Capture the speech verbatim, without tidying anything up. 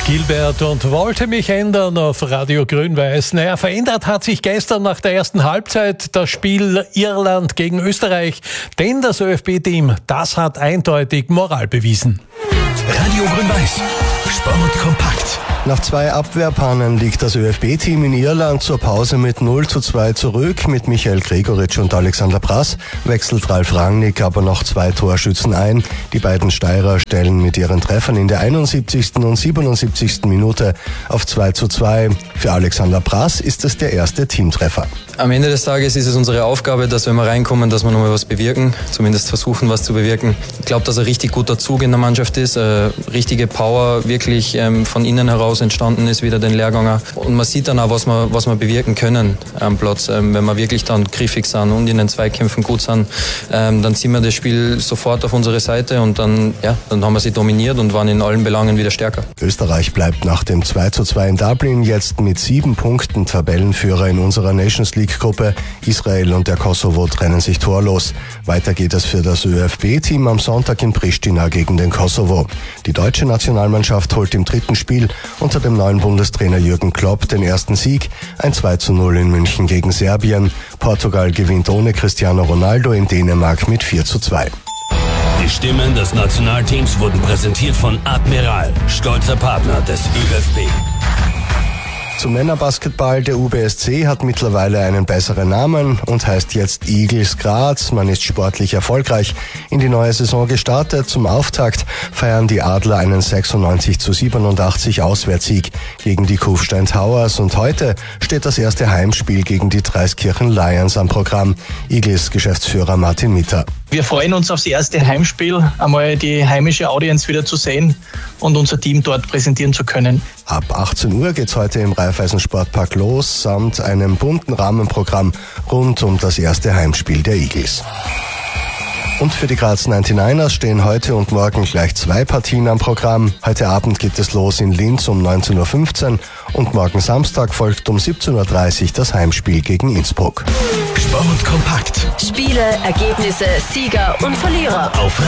Gilbert und wollte mich ändern auf Radio Grün-Weiß. Naja, verändert hat sich gestern nach der ersten Halbzeit das Spiel Irland gegen Österreich. Denn das ÖFB-Team, das hat eindeutig Moral bewiesen. Radio Grün-Weiß, Sport kompakt. Nach zwei Abwehrpannen liegt das ÖFB-Team in Irland zur Pause mit null zu zwei zurück. Mit Michael Gregoritsch und Alexander Prass wechselt Ralf Rangnick aber noch zwei Torschützen ein. Die beiden Steirer stellen mit ihren Treffern in der einundsiebzigsten und siebenundsiebzigsten Minute auf zwei zu zwei. Für Alexander Prass ist es der erste Teamtreffer. Am Ende des Tages ist es unsere Aufgabe, dass wenn wir reinkommen, dass wir nochmal was bewirken, zumindest versuchen, was zu bewirken. Ich glaube, dass ein richtig guter Zug in der Mannschaft ist, eine richtige Power wirklich ähm, von innen heraus entstanden ist, wieder den Lehrganger. Und man sieht dann auch, was wir, was wir bewirken können am Platz. Ähm, wenn wir wirklich dann griffig sind und in den Zweikämpfen gut sind, ähm, dann ziehen wir das Spiel sofort auf unsere Seite und dann, ja, dann haben wir sie dominiert und waren in allen Belangen wieder stärker. Österreich bleibt nach dem zwei zu zwei in Dublin jetzt mit sieben Punkten Tabellenführer in unserer Nations League Gruppe. Israel und der Kosovo trennen sich torlos. Weiter geht es für das ÖFB-Team am Sonntag in Pristina gegen den Kosovo. Die deutsche Nationalmannschaft holt im dritten Spiel unter dem neuen Bundestrainer Jürgen Klopp den ersten Sieg. Ein zwei zu null in München gegen Serbien. Portugal gewinnt ohne Cristiano Ronaldo in Dänemark mit vier zu zwei. Die Stimmen des Nationalteams wurden präsentiert von Admiral, stolzer Partner des ÖFB. Zum Männerbasketball, der U B S C hat mittlerweile einen besseren Namen und heißt jetzt Eagles Graz. Man ist sportlich erfolgreich in die neue Saison gestartet. Zum Auftakt feiern die Adler einen sechsundneunzig zu siebenundachtzig Auswärtssieg gegen die Kufstein Towers. Und heute steht das erste Heimspiel gegen die Dreiskirchen Lions am Programm. Eagles Geschäftsführer Martin Mitter. Wir freuen uns auf das erste Heimspiel, einmal die heimische Audience wieder zu sehen und unser Team dort präsentieren zu können. Ab achtzehn Uhr geht's heute im Raiffeisen-Sportpark los, samt einem bunten Rahmenprogramm rund um das erste Heimspiel der Eagles. Und für die Graz neunundneunzigers stehen heute und morgen gleich zwei Partien am Programm. Heute Abend geht es los in Linz um neunzehn Uhr fünfzehn und morgen Samstag folgt um siebzehn Uhr dreißig das Heimspiel gegen Innsbruck. Sport kompakt. Spiele, Ergebnisse, Sieger und Verlierer. Auf